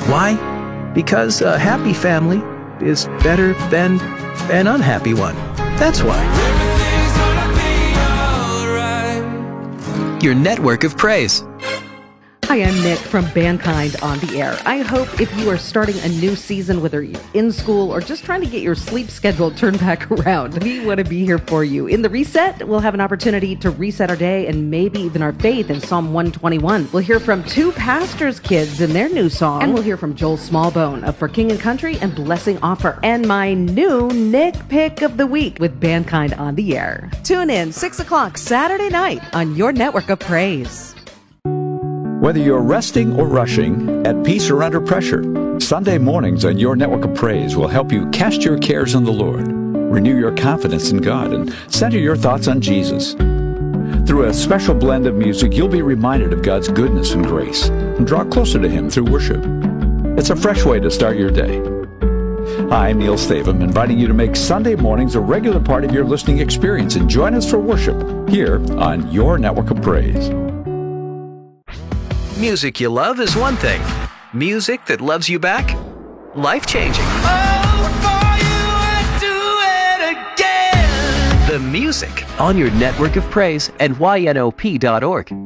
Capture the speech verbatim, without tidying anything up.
Why? Because a happy family is better than an unhappy one. That's why. Your network of praise. Hi, I'm Nick from Bandkind on the Air. I hope if you are starting a new season, whether you're in school or just trying to get your sleep schedule turned back around, we want to be here for you. In the Reset, we'll have an opportunity to reset our day and maybe even our faith in Psalm one twenty-one. We'll hear from two pastors' kids in their new song, and we'll hear from Joel Smallbone of For King and Country and Blessing Offer, and my new Nick Pick of the Week with Bandkind on the Air. Tune in six o'clock Saturday night on your network of praise. Whether you're resting or rushing, at peace or under pressure, Sunday mornings on your network of praise will help you cast your cares on the Lord, renew your confidence in God, and center your thoughts on Jesus. Through a special blend of music, you'll be reminded of God's goodness and grace, and draw closer to Him through worship. It's a fresh way to start your day. Hi, I'm Neil Stavum, inviting you to make Sunday mornings a regular part of your listening experience and join us for worship here on your network of praise. Music you love is one thing. Music that loves you back? Life-changing. Oh, for you I'd do it again. The music on your network of praise and Y N O P dot org.